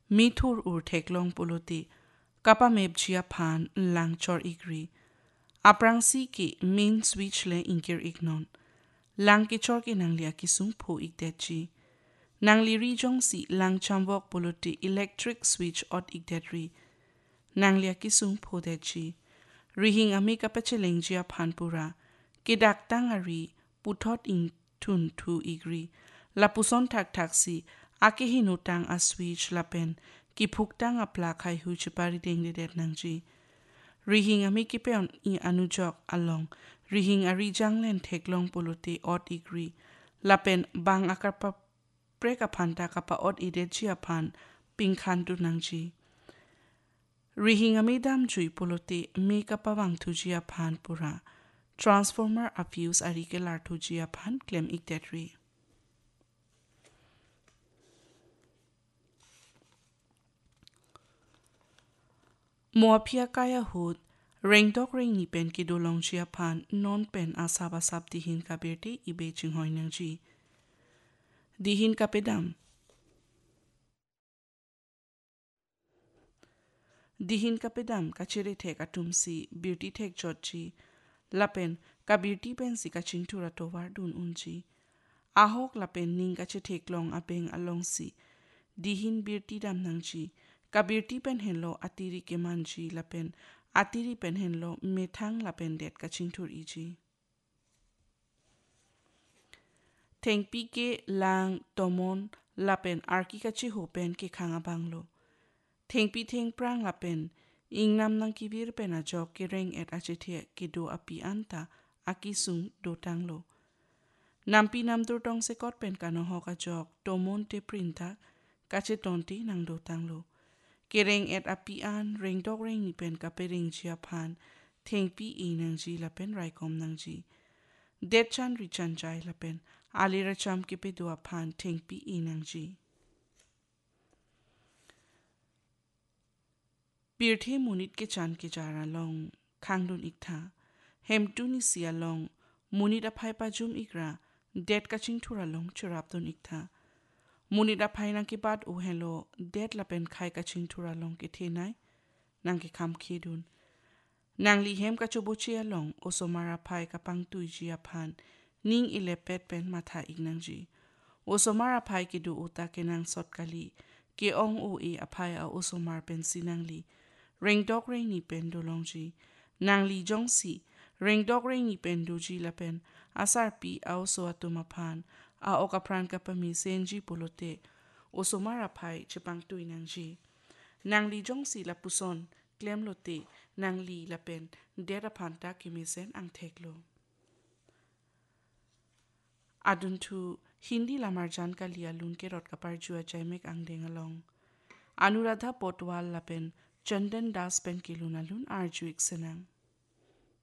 Mithur ur theklong poloti kapa mep jia phan lang chor igri aprangsi ki main switch le inkir ignon lang ki chor ki nang lia ki sung pho ikdechi nang li ri jong si lang chamwok poloti electric switch ot ikdetri nang lia ki sung pho dechi rihing ami kapacheleng jia phan pura kidak tangari puthot in thun thu igri lapuson thak thak si ake hinutang a switch lapen ki phuktang a pla khai hu chupari deng de det nangji rihing ami ki peon I anujok along rihing ari janglen theklong polote ot igri lapen bang akarpa preka phanta kapa ot ide chia phan pingkhan tu nangji rihing ami dam jui polote me kapa wang thu jia phan pura transformer abuse ari ke lar thu jia phan claim iktetri Moapia kaya hud rengdok reng ni pen ki dolong chia phan non pen asaba sap dihin ka berti ibe chinghoi nangji dihin ka pedam kachere thek atumsi beauty thek jotji lapen ka beauty pen si ka chintura towar dun unji ahok lapen ning kache theklong apeng along si dihin beauty dam nangji ka beauty pen hello atiri ke manji lapen atiri pen hello methang lapen det ka chintur iji thengpi ke lang tomon lapen arki kachi hopen ke khanga banglo thengpi theng prang lapen ingnam nang kibir pen a jok ke reng et achethie ke do api anta aki sung do tanglo nampi nam dur tong se kot pen kano hoka jok tomon te printa kache tonti nang do tanglo kereng et api an reng dok reng ni pen ka pereng chia phan thengpi I nang ji lapen raikom nang ji det chan ri chan jai lapen alira cham ke pe do phan thengpi I nang ji birthe munit ke chan ke jara long khangdun iktha hemtu ni sia long munit a phai pa jum ikra det ka ching thura long churap dun iktha munit a phai nang ke bat o hello det lapen khai ka ching thura long ke thenai nang ke kham khedun nang li hem ka chobochi along osomara phai ka pang tui ji a phan ning ilepet pen matha ignang ji osomara phai ki du uta ke nang sot kali ke ong o e aphai a osomar pen sinang li reng dok reng ni pen do long ji nang li jong si reng dok reng ni pen do ji la pen asar pi a oso atuma phan a oka pran ka pami senji polote osomara phai chepang tui nang ji nang li jong si la puson klem lote nang li la pen dera phanta kimisen ang theklo adun thu hindi lamar jan ka lia lun ke rot ka par jua jaimek ang deng along anuradha potwal la pen chandan das pen kiluna lun arjuik senang